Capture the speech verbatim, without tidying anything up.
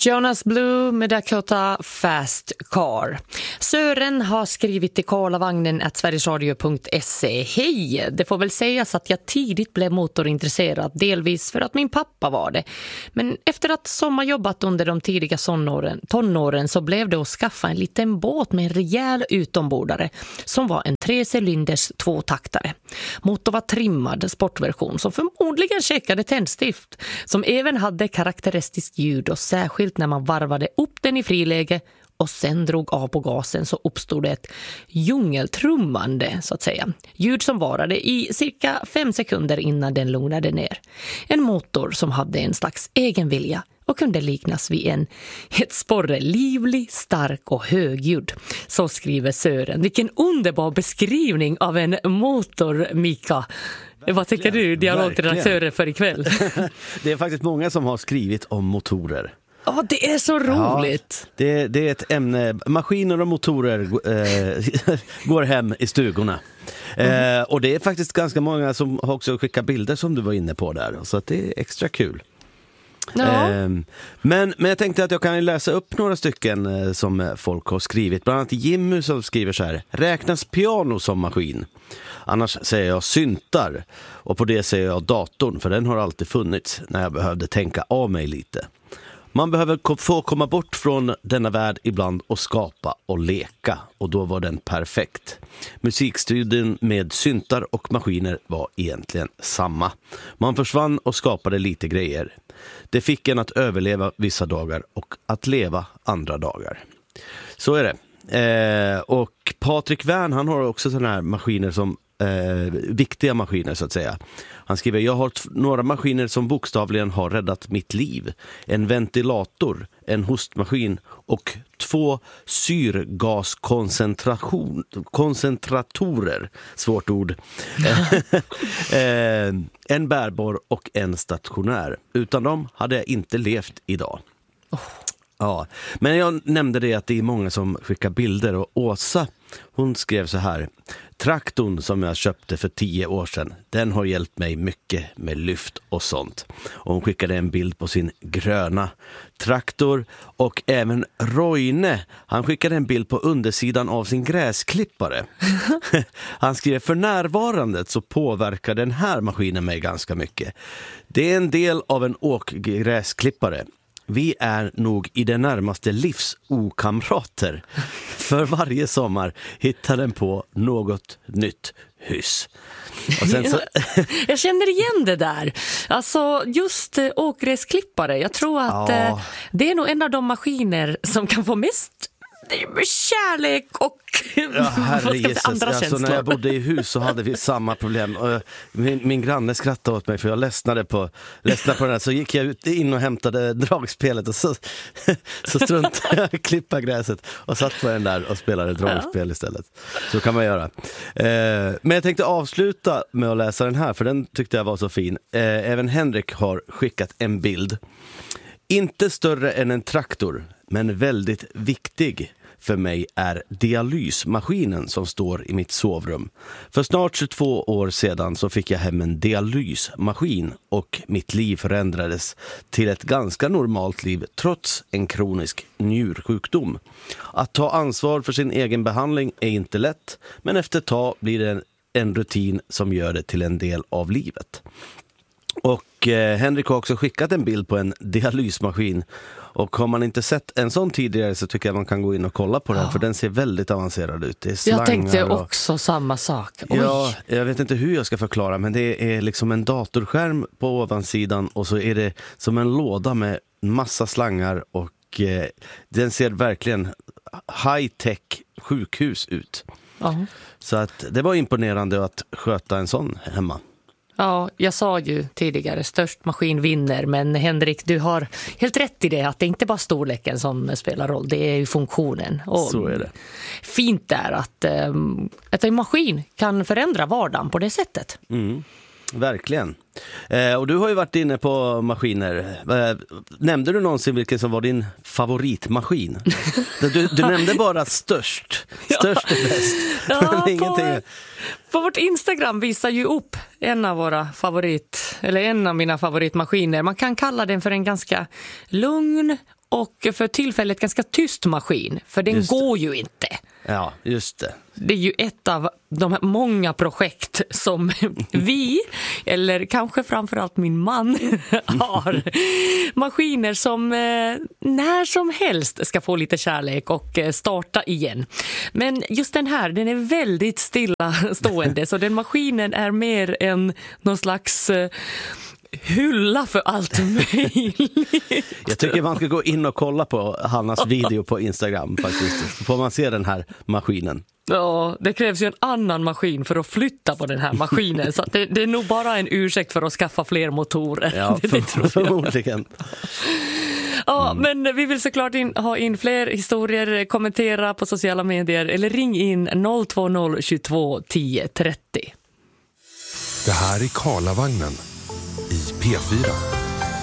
Jonas Blue med Dakota Fast Car. Sören har skrivit till karlavagnen at sverigesradio punkt se. Hej, det får väl sägas att jag tidigt blev motorintresserad, delvis för att min pappa var det. Men efter att sommarjobbat under de tidiga tonåren, tonåren så blev det att skaffa en liten båt med en rejäl utombordare som var en trecylinders tvåtaktare. Motorn var trimmad sportversion som förmodligen checkade tändstift, som även hade karaktäristiskt ljud, och särskilt när man varvade upp den i friläge och sen drog av på gasen så uppstod det ett djungeltrummande, så att säga. Ljud som varade i cirka fem sekunder innan den lugnade ner. En motor som hade en slags egen vilja och kunde liknas vid en ett sporre, livlig, stark och högljudd. Så skriver Sören. Vilken underbar beskrivning av en motor, Mika. Vad tycker du, dialogredaktören, för ikväll? Det är faktiskt många som har skrivit om motorer. Ja, oh, det är så roligt. Ja, det, det är ett ämne. Maskiner och motorer eh, går hem i stugorna. Mm. Eh, och det är faktiskt ganska många som har också skickat bilder som du var inne på där. Så att det är extra kul. Ja. Eh, men, men jag tänkte att jag kan läsa upp några stycken eh, som folk har skrivit. Bland annat Jimmy som skriver så här: räknas piano som maskin? Annars säger jag syntar. Och på det säger jag datorn, för den har alltid funnits när jag behövde tänka av mig lite. Man behöver få komma bort från denna värld ibland och skapa och leka. Och då var den perfekt. Musikstudien med syntar och maskiner var egentligen samma. Man försvann och skapade lite grejer. Det fick en att överleva vissa dagar och att leva andra dagar. Så är det. Eh, och Patrik Wern, han har också sådana här maskiner som eh, viktiga maskiner så att säga. Han skriver: jag har t- några maskiner som bokstavligen har räddat mitt liv. En ventilator, en hostmaskin och två syrgaskoncentratorer, svårt ord. eh, en bärbar och en stationär. Utan dem hade jag inte levt idag. Oh. Ja, men jag nämnde det att det är många som skickar bilder, och Åsa, hon skrev så här: traktorn som jag köpte för tio år sedan, den har hjälpt mig mycket med lyft och sånt. Och hon skickade en bild på sin gröna traktor. Och även Roine, han skickade en bild på undersidan av sin gräsklippare. Han skrev: för närvarandet så påverkar den här maskinen mig ganska mycket. Det är en del av en åkgräsklippare. Vi är nog i det närmaste livsokamrater. För varje sommar hittar den på något nytt hus. Och sen så... Jag känner igen det där. Alltså just eh, åkgräsklippare. Jag tror att ja. eh, det är nog en av de maskiner som kan få mest kärlek och ja, herre Jesus. andra alltså, känslor. När jag bodde i hus så hade vi samma problem. Min, min granne skrattade åt mig för jag ledsnade på, ledsnade på den här. Så gick jag ut in och hämtade dragspelet och så, så struntade jag klippa gräset och satt på den där och spelade dragspel istället. Så kan man göra. Eh, men jag tänkte avsluta med att läsa den här, för den tyckte jag var så fin. Eh, även Henrik har skickat en bild. Inte större än en traktor, men väldigt viktig för mig är dialysmaskinen som står i mitt sovrum. För snart tjugotvå år sedan så fick jag hem en dialysmaskin och mitt liv förändrades till ett ganska normalt liv trots en kronisk njursjukdom. Att ta ansvar för sin egen behandling är inte lätt, men efter ett tag blir det en, en rutin som gör det till en del av livet. Och eh, Henrik har också skickat en bild på en dialysmaskin. Och har man inte sett en sån tidigare så tycker jag man kan gå in och kolla på den. Ja. För den ser väldigt avancerad ut. Det är slangar. Jag tänkte och... också samma sak. Oj. Ja, jag vet inte hur jag ska förklara. Men det är liksom en datorskärm på ovansidan. Och så är det som en låda med massa slangar. Och eh, den ser verkligen high-tech sjukhus ut. Ja. Så att det var imponerande att sköta en sån hemma. Ja, jag sa ju tidigare, störst maskin vinner, men Henrik, du har helt rätt i det, att det inte bara storleken som spelar roll, det är ju funktionen. Och så är det. Fint är att, att en maskin kan förändra vardagen på det sättet. Mm. Verkligen. Eh, och du har ju varit inne på maskiner. Eh, nämnde du någonsin vilken som var din favoritmaskin? Du, du nämnde bara störst. Störst är bäst. Ja, Men ingenting. På, på vårt Instagram visar ju upp en av våra favorit, eller en av mina favoritmaskiner. Man kan kalla den för en ganska lugn och för tillfället ganska tyst maskin, för den Just det. går ju inte. Ja, just det. Det är ju ett av de här många projekt som vi, eller kanske framförallt min man, har. Maskiner som eh, när som helst ska få lite kärlek och eh, starta igen. Men just den här, den är väldigt stillastående, så den maskinen är mer än någon slags... Eh, hylla för allt möjligt. Jag tycker man ska gå in och kolla på Hannas video på Instagram faktiskt. Så får man se den här maskinen. Ja, det krävs ju en annan maskin för att flytta på den här maskinen. Så att det, det är nog bara en ursäkt för att skaffa fler motorer. Ja, det, det för, tror jag. förmodligen. Ja, mm. men vi vill såklart in, ha in fler historier, kommentera på sociala medier eller ring in noll två noll tjugotvå tio trettio. Det här är Karlavagnen i P fyra.